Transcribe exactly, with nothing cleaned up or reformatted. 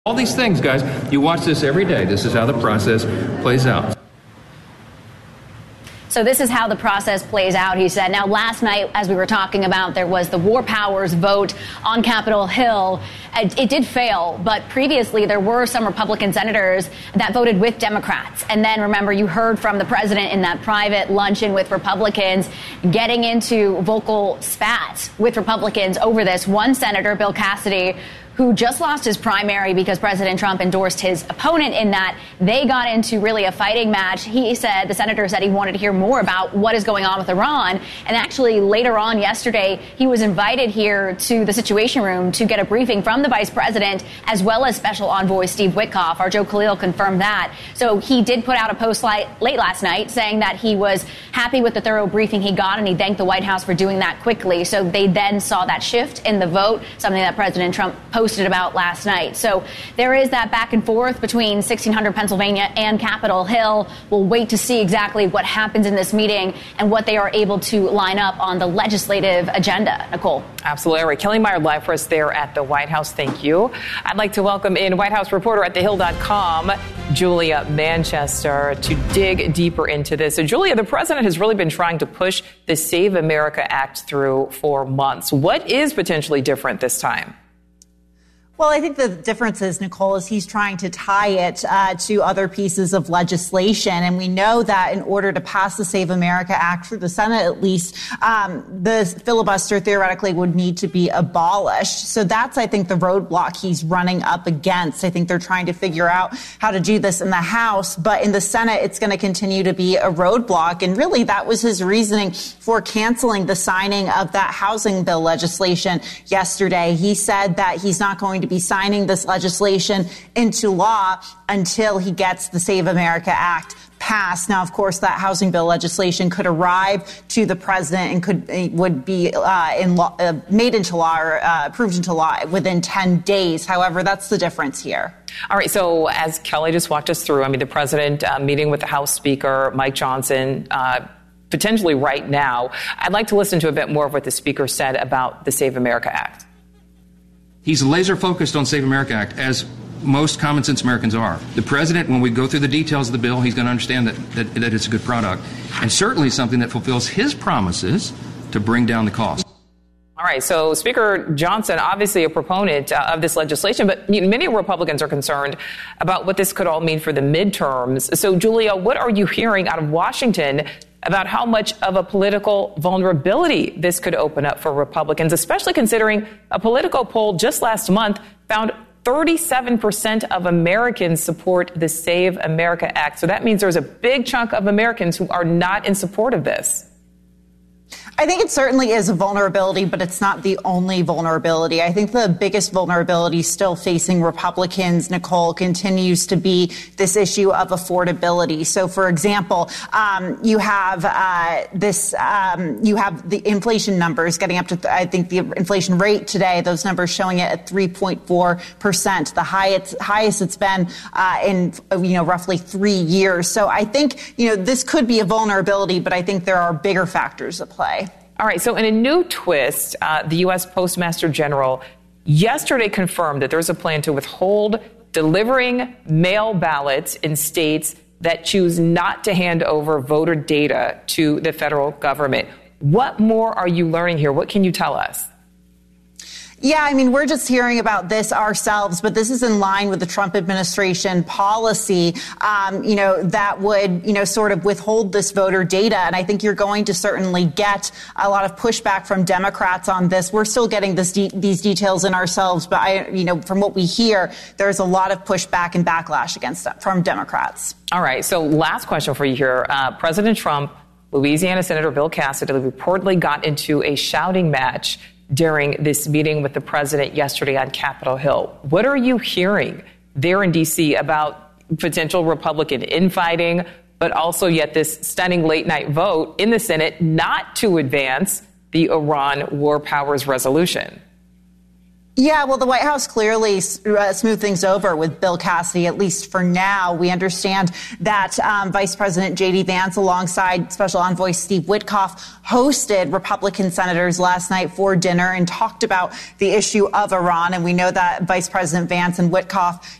All these things, guys, you watch this every day. This is how the process plays out. So this is how the process plays out, he said. Now, last night, as we were talking about, there was the War Powers vote on Capitol Hill. It did fail, but previously there were some Republican senators that voted with Democrats. And then, remember, you heard from the president in that private luncheon with Republicans getting into vocal spats with Republicans over this. One senator, Bill Cassidy, who just lost his primary because President Trump endorsed his opponent in that, they got into really a fighting match. He said, the senator said he wanted to hear more about what is going on with Iran. And actually, later on yesterday, he was invited here to the Situation Room to get a briefing from the vice president, as well as Special Envoy Steve Witkoff. Our Joe Khalil confirmed that. So he did put out a post late last night saying that he was happy with the thorough briefing he got, and he thanked the White House for doing that quickly. So they then saw that shift in the vote, something that President Trump posted about last night. So there is that back and forth between sixteen hundred Pennsylvania and Capitol Hill. We'll wait to see exactly what happens in this meeting and what they are able to line up on the legislative agenda. Nicole. Absolutely. All right. Kelly Meyer live for us there at the White House. Thank you. I'd like to welcome in White House reporter at the hill dot com, Julia Manchester, to dig deeper into this. So, Julia, the president has really been trying to push the Save America Act through for months. What is potentially different this time? Well, I think the difference is, Nicole, is he's trying to tie it uh, to other pieces of legislation. And we know that in order to pass the Save America Act through the Senate, at least, um, the filibuster theoretically would need to be abolished. So that's, I think, the roadblock he's running up against. I think they're trying to figure out how to do this in the House. But in the Senate, it's going to continue to be a roadblock. And really, that was his reasoning for canceling the signing of that housing bill legislation yesterday. He said that he's not going to be signing this legislation into law until he gets the Save America Act passed. Now, of course, that housing bill legislation could arrive to the president and could would be uh, in law, uh, made into law or uh, approved into law within ten days. However, that's the difference here. All right. So as Kelly just walked us through, I mean, the president uh, meeting with the House Speaker, Mike Johnson, uh, potentially right now. I'd like to listen to a bit more of what the speaker said about the Save America Act. He's laser focused on Save America Act, as most common sense Americans are. The president, when we go through the details of the bill, he's going to understand that, that, that it's a good product, and certainly something that fulfills his promises to bring down the cost. All right. So Speaker Johnson, obviously a proponent uh, of this legislation, but many Republicans are concerned about what this could all mean for the midterms. So, Julia, what are you hearing out of Washington about how much of a political vulnerability this could open up for Republicans, especially considering a Politico poll just last month found thirty-seven percent of Americans support the Save America Act. So that means there's a big chunk of Americans who are not in support of this. I think it certainly is a vulnerability, but it's not the only vulnerability. I think the biggest vulnerability still facing Republicans, Nicole, continues to be this issue of affordability. So, for example, um, you have uh, this, um, you have the inflation numbers getting up to, I think the inflation rate today, those numbers showing it at three point four percent, the highest, highest it's been uh, in, you know, roughly three years. So I think, you know, this could be a vulnerability, but I think there are bigger factors at play. All right. So in a new twist, uh, the U S Postmaster General yesterday confirmed that there's a plan to withhold delivering mail ballots in states that choose not to hand over voter data to the federal government. What more are you learning here? What can you tell us? Yeah, I mean, we're just hearing about this ourselves, but this is in line with the Trump administration policy, um, you know, that would, you know, sort of withhold this voter data. And I think you're going to certainly get a lot of pushback from Democrats on this. We're still getting this de- these details in ourselves, but I, you know, from what we hear, there's a lot of pushback and backlash against that from Democrats. All right. So last question for you here. Uh, President Trump, Louisiana Senator Bill Cassidy reportedly got into a shouting match during this meeting with the president yesterday on Capitol Hill. What are you hearing there in D C about potential Republican infighting, but also yet this stunning late night vote in the Senate not to advance the Iran War Powers resolution? Yeah, well, the White House clearly uh, smoothed things over with Bill Cassidy, at least for now. We understand that um, Vice President J D Vance, alongside Special Envoy Steve Witkoff, hosted Republican senators last night for dinner and talked about the issue of Iran. And we know that Vice President Vance and Witkoff